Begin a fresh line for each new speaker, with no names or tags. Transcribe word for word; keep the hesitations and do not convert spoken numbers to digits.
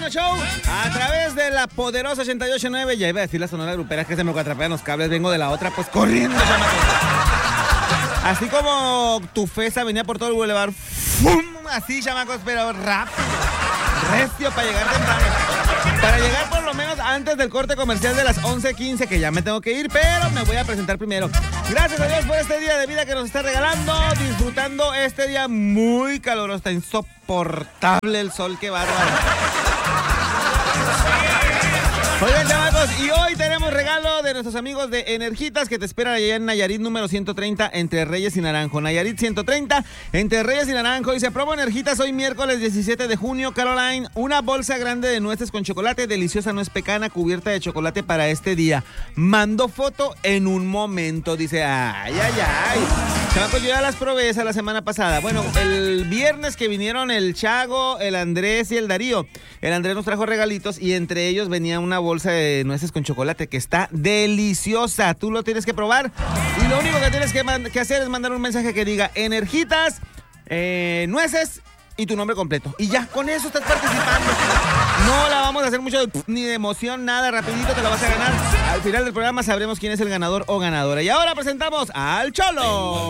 Show a través de la poderosa ochenta y ocho punto nueve. Ya iba a decir la Sonora Grupera, que se me atrapean los cables. Vengo de la otra, pues corriendo, chamacos. Así como tu Fesa venía por todo el bulevar. ¡Fum! Así, chamacos, pero rápido. Recio para llegar temprano. Para llegar por lo menos antes del corte comercial de las once quince, que ya me tengo que ir, pero me voy a presentar primero. Gracias a Dios por este día de vida que nos está regalando, disfrutando este día muy caluroso, está insoportable el sol, qué bárbaro. Oigan, chamacos, y hoy tenemos regalo de nuestros amigos de Energitas que te esperan allá en Nayarit número ciento treinta entre Reyes y Naranjo. Nayarit ciento treinta entre Reyes y Naranjo. Y se proba Energitas hoy miércoles diecisiete de junio, Caroline. Una bolsa grande de nueces con chocolate, deliciosa nuez pecana cubierta de chocolate para este día. Mando foto en un momento. Dice, ay, ay, ay. Chamacos, yo ya las probé esa la semana pasada. Bueno, el viernes que vinieron el Chago, el Andrés y el Darío. El Andrés nos trajo regalitos y entre ellos venía una bolsa bolsa de nueces con chocolate que está deliciosa. Tú lo tienes que probar y lo único que tienes que, que hacer es mandar un mensaje que diga Energitas, eh, nueces y tu nombre completo. Y ya, con eso estás participando. No la vamos a hacer mucho de, ni de emoción, nada, rapidito te la vas a ganar. Al final del programa sabremos quién es el ganador o ganadora. Y ahora presentamos al Cholo.